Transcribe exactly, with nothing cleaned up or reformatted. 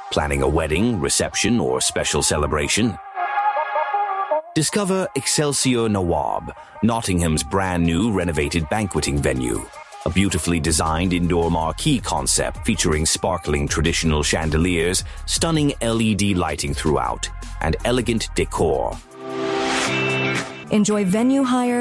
Planning a wedding, reception, or special celebration? Discover Excelsior Nawab, Nottingham's brand new renovated banqueting venue. A beautifully designed indoor marquee concept featuring sparkling traditional chandeliers, stunning L E D lighting throughout, and elegant decor. Enjoy venue hire,